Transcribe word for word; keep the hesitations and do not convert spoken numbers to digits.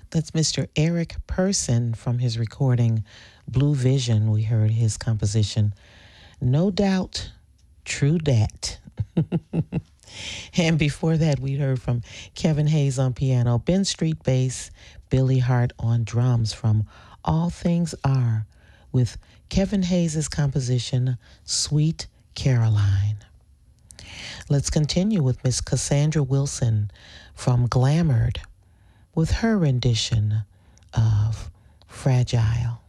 That's Mister Eric Person from his recording Blue Vision. We heard his composition, No Doubt, True Dat. And before that, we heard from Kevin Hayes on piano, Ben Street bass, Billy Hart on drums from All Things Are with Kevin Hayes' composition, Sweet Caroline. Let's continue with Miss Cassandra Wilson from Glamored with her rendition of Fragile.